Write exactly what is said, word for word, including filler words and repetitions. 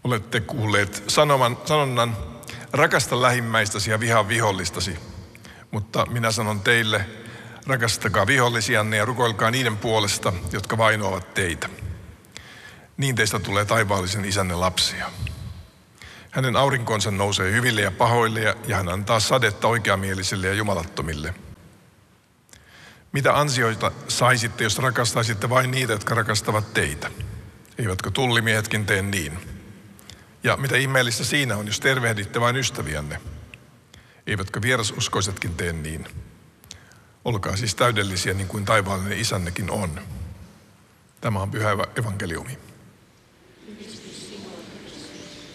Olette kuulleet sanoman, sanonnan, rakasta lähimmäistäsi ja vihaa vihollistasi. Mutta minä sanon teille, rakastakaa vihollisianne ja rukoilkaa niiden puolesta, jotka vainoavat teitä. Niin teistä tulee taivaallisen isänne lapsia. Hänen aurinkonsa nousee hyville ja pahoille ja hän antaa sadetta oikeamielisille ja jumalattomille. Mitä ansioita saisitte, jos rakastaisitte vain niitä, jotka rakastavat teitä? Eivätkö tullimiehetkin tee niin? Ja mitä ihmeellistä siinä on, jos tervehditte vain ystäviänne? Eivätkö vierasuskoisetkin tee niin? Olkaa siis täydellisiä niin kuin taivaallinen isännekin on. Tämä on pyhä evankeliumi.